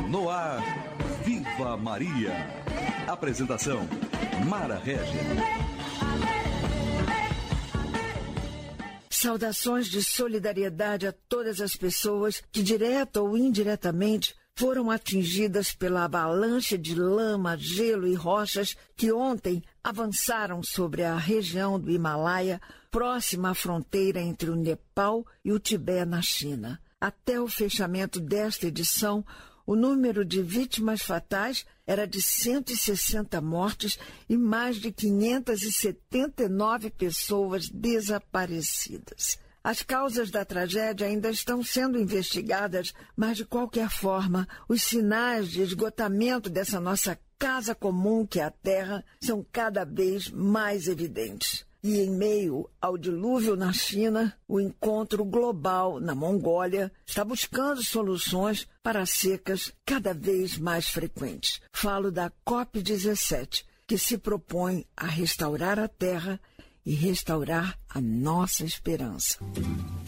No ar, Viva Maria. Apresentação, Mara Régia. Saudações de solidariedade a todas as pessoas que, direta ou indiretamente, foram atingidas pela avalanche de lama, gelo e rochas que ontem avançaram sobre a região do Himalaia, próxima à fronteira entre o Nepal e o Tibete, na China. Até o fechamento desta edição, o número de vítimas fatais era de 160 mortes e mais de 579 pessoas desaparecidas. As causas da tragédia ainda estão sendo investigadas, mas, de qualquer forma, os sinais de esgotamento dessa nossa casa comum, que é a Terra, são cada vez mais evidentes. E, em meio ao dilúvio na China, o encontro global na Mongólia está buscando soluções para secas cada vez mais frequentes. Falo da COP17, que se propõe a restaurar a Terra e restaurar a nossa esperança.